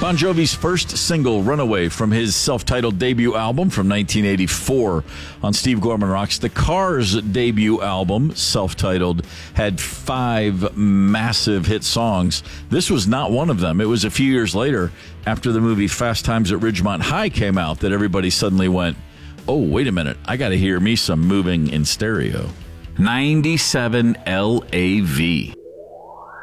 Bon Jovi's first single, Runaway, from his self-titled debut album from 1984 on Steve Gorman Rocks. The Cars' debut album, self-titled, had 5 massive hit songs. This was not one of them. It was a few years later, after the movie Fast Times at Ridgemont High came out, that everybody suddenly went, oh, wait a minute, I got to hear me some Moving in Stereo. 97 LAV.